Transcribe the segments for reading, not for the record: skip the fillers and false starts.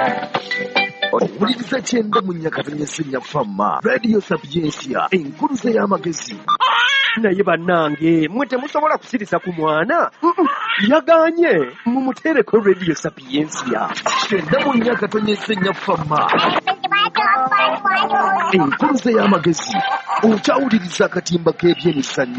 Owuliriza kyenda mu Nyakatonya Ssenyafamma Radio Sapiensia enkuluze y'amagezi. Naye bannange mmwe temusobola kusirisa ku mwana yaganye mumutereko Radio Sapiensia Kyenda mu Nyakatonya Ssenyafamma enkuluze y'amagezi okyawuliriza akatimba k'ebyemisanyu.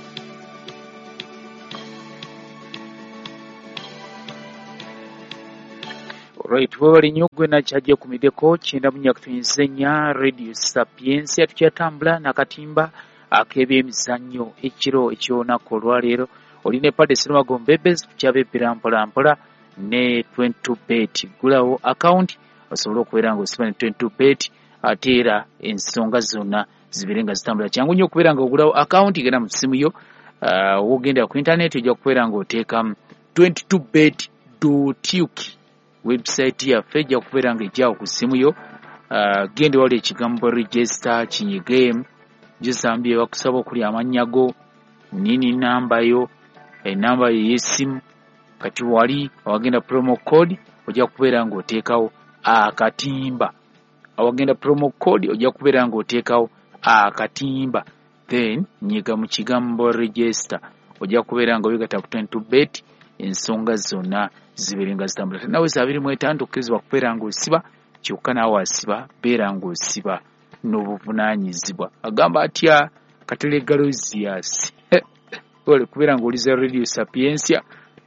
Right, wewe nnyo gwe nakyaje ku mideko kyenda mu Nyakatonya Ssenya Radio Sapiensia tukyatambula n'akatimba ak'ebyemizannyo ekiro eky'olunaku olwaleero olina epade Ssenwagombebbes tukyabeepera mpolampola ne 22bet gulawo account osobola okubeera ng'osiba ne 22bet ate era ensonga zonna zibeere nga zitambula. Kyangu nnyo okubeera ng'ogulawo account genda mu ssimu yo wogenda ku internet ojja kubeera ng'oteekamu 22bet.uk website yaffe ejja kubeera ng'ejjaawo ku ssimu yo. Genda wali ekigambo register kinyigemu gisambye bakusaba okuli amannya go nini namba yo enamba yo y'essimu kati wali awagenda promo code ojja kubeera ng'oteekawo akatimba awagenda promo code ojja kubeera ng'oteekawo akatimba then nyiga mu kigambo register ojja kubeera ng'oyegata ku 22bet ensonga zonna zibeere nga zitambula. Nawe 25 okkirizibwa kubeera ng'osiba kyokka naawe asiba beera ng'osiba n'obuvunaanyizibwa. Agamba atya Katelegalosius ole kubeera ng'oliza Radio Sapiensia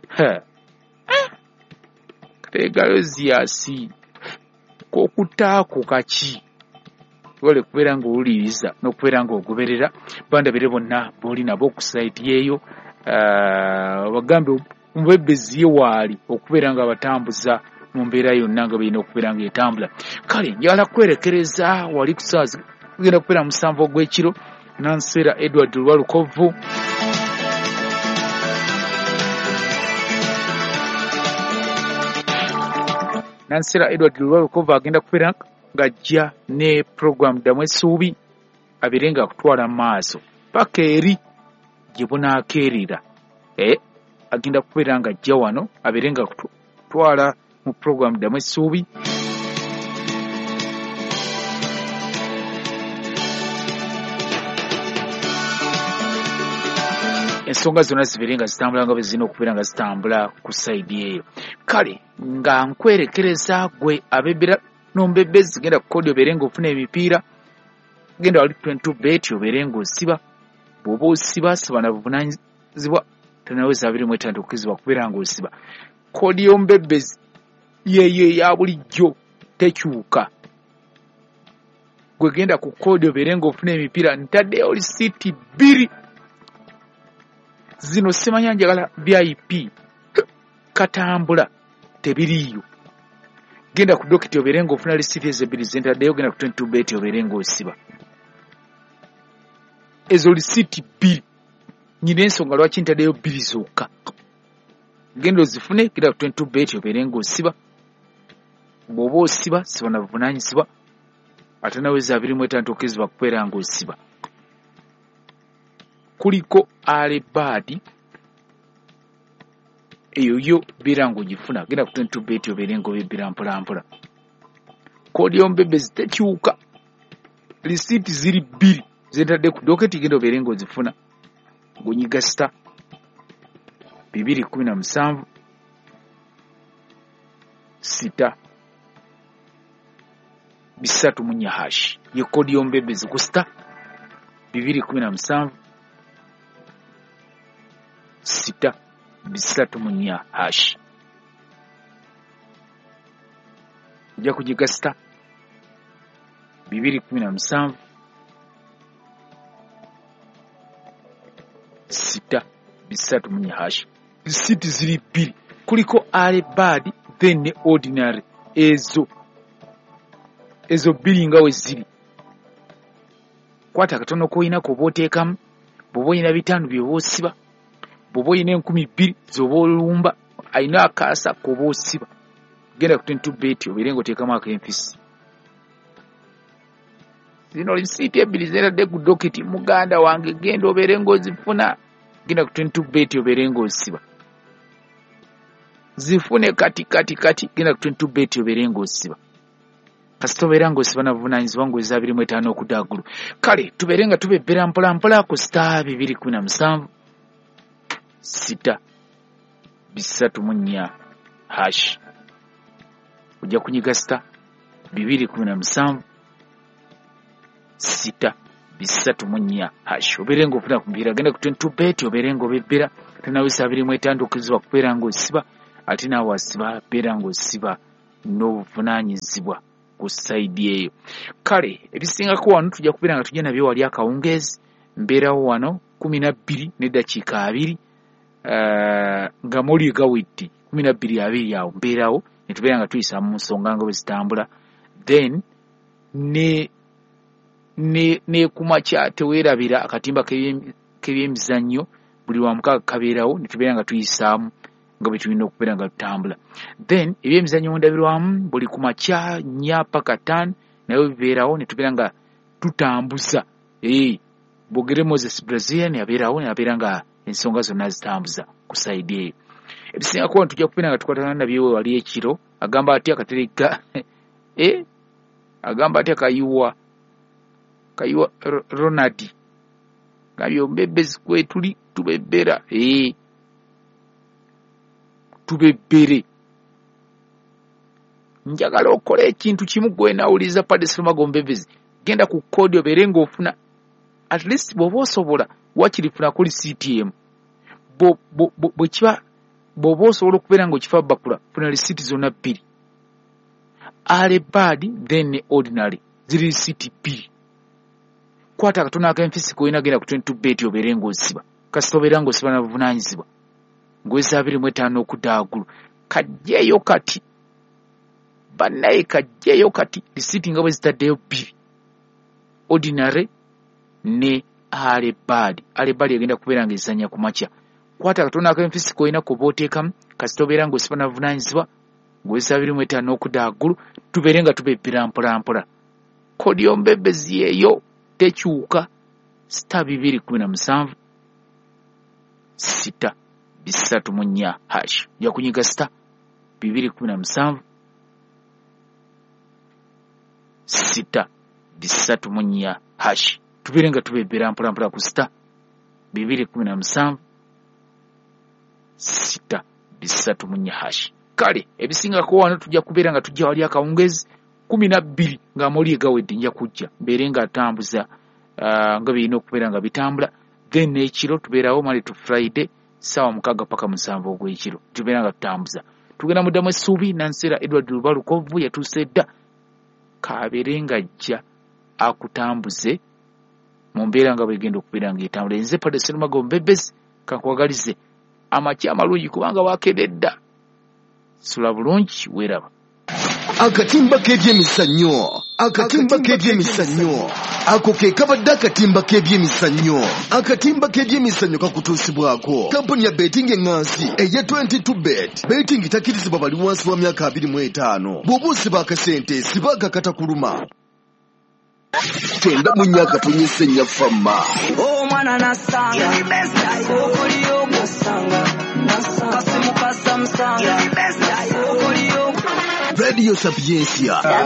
Katelegalosius kokutaako kaki ole kubeera ng'owuliriza n'okubeera ng'ogoberera bandabire bonna b'oli nabo ku site yeeyo bagambe Mubebbezi ye waali okubeera nga batambuza mu mbeera yonna nga balina okubeera ng'etambula. Kale njagala kwerekereza wali ku ssaawa genda kubeera 7 ogw'ekiro Nansera Edward Lwalukovu agenda kubeera ng'ajja ne program Ddamu Essuubi abeere nga kutwala mu maaso paka eri gye bunaakeerera. Agenda kubeera nga ajja wano abeere nga kutwala mu program Ddamu Essuubi. Ensonga zonna zibeere nga zitambula nga bwe zirina okubeera nga zitambula ku sayidi eyo. Kale nga nkwerekereza gwe abeebera n'ombebbezi genda ku kodi obeere ng'ofuna emipiira genda wali 22bet obeere ng'osiba bw'oba osiba siba na buvunaanyizibwa tenaweza 25 okkirizibwa kubeera ng'osiba. Kodi y'omubebbezi yeeyo eya bulijjo tekyuka. Gwe genda ku kodi obeere ng'ofuna emipiira ntaddeyo lisiiti 2 zino simanya njagala VIP katambula tebiriyo. Genda ku dokiti obeere ng'ofuna lisiiti ezo 2 zentaddeyo genda ku 22bet obeere ng'osiba ezo lisiiti 2. Nyina ensonga lwaki ntaddeyo 2 zokka. Genda ozifune genda ku 22bet obeere ng'osiba bw'oba osiba siba na buvunaanyizibwa ate naweza 25 okkirizibwa kubeera ng'osiba. Kuliko alebadi eyo yo beera ng'ogifuna genda ku 22bet obeere ng'obebbira mpolampola. Kodi y'omubebbezi tekyuka lisiiti ziri 2 zentadde ku doketi genda obeere ng'ozifuna ng'onyiga star 217 sita 34 hash ye kodi y'omubebbezi ku star 217 sita 34 hash. Ojja kugiga star 217 sita 34 hash. Lisiiti ziri 2 kuliko alebadi then ne ordinary ezo 2 nga we ziri. Kwata katono koyinako oba oteekamu bw'oba oyina 5 byoba osiba bw'oba oyina 2,000 z'oba olumba ayina akaasa k'oba osiba genda ku 22bet obeere ng'oteekamu ak'empisi. Zino lisiiti 2 zentadde ku doketi muganda wange genda obeere ng'ozifuna genda ku 22bet obeere ng'osiba. zifune kati genda ku 22 bet oberenga osiba kasita obeera ng'osiba na buvunaanyizibwa ng'oweza 25 okudda waggulu. Kale tubeerenga tubebbera mpolampola ku star 217 6 3 hash. Ojja kunyiga star 217 6 3 hash. Obeerenga ofuna ku mpiira genda ku 22 bet obeerenga obebbera tunawisa 25 okuzibwa kubeera ng'osiba ate naawe asiba beera ng'osiba n'obuvunaanyizibwa ku side eyo. Kale ebisingako wano tujja kubeera nga tujja nabyo wali akawungeezi mbeerawo wano 12 n'eddakiika 2 nga muli gawedde 12 awo mbeerawo ne tubeera nga tuyisa mu nsonga nga bwe zitambula then ne kumakya teweerabira akatimba k'ebyemizannyo buli wa mukaaga kabeerawo ne tubeera nga tuyisaamu nga bwe tulina okubeera nga tutambula. Then ebyemizannyo mu ndabirwamu buli ku makya 4 paka 5 nayo bibeerawo ne tubeera nga tutambuza. Bogere Moses Brazilian yabeerawo nabeera nga ensonga zonna zitambuza ku side eyo. Ebisingako wano tujja kubeera nga tukwatana nabyo wali ekiro agamba atya akatereka agamba atya kayiwa Ronald gabyo mbebezi kwe tuli tubebbera tubebbere. Njagala okola ekintu kimu gwe nawuliza Patrice Lumago mbebezi genda ku kodi obeerenga ofuna at least bw'oba osobola wakirifuna kuli CTM bwe kiba bw'oba osobola okubeera ng'okifa bakula funa risiti zonna 2 alebad then ne ordinary ziri risiti 2. Kwata akatono ak'enfisi koyina genda ku 22 bet obeerenga osiba kasita obeera ng'osiba na buvunaanyizibwa ng'oweza 25 okudda waggulu. Kajjeeyo kati bannaye kajjeeyo kati risiti nga bwe zitaddeyo 2 ordinary ne alebad egenda kubeera ng'ezanya ku makya. Kwata akatono ak'enfisi koyina kuba oteekamu kasita obeera ng'osiba na buvunaanyizibwa ng'oweza 25 okudda waggulu tubeere nga tubebbera mpolampola. Kodi yombebezi eyo tekyuka star 217 6 3 hash. Ya kunyiga star 217 6 3 hash. Tubeere nga tubebbera mpolampola ku star 217 6 3 hash. Kale ebisingako wano tujja kubeera nga tujja wali akawungeezi 12 nga muli gawedde nja kujja mbeere nga atambuza nga birina okubeera nga bitambula. Then ekiro tubeerawo Monday to Friday sawa 6 paka 7 ogw'ekiro tubeera nga tutambuza. Tugenda muddamu essuubi Nansera Edward Lubalukovu yatuuse dda kabeere nga ajja akutambuze mu mbeera nga bwegenda okubeera ng'etambula. Nze Patrice Lumago mbebezi kankwagalize amakya amalungi kubanga waakedde dda. Sula bulungi weeraba. Akatimba k'ebyemizannyo ako ke kabadde akatimba k'ebyemizannyo. Akatimba k'ebyemizannyo kakutuusibwako kampuni ya betting engansi eya 22 bet. Betting takkirizibwa bali wansi wa myaka 25. bw'oba osiba akasente siba akakatakuluma. Tenda munyaka tunyise nnyaffamma omwana nasanga okoliyo nasanga kasimu kasamsanga okoliyo Radio Sapiencia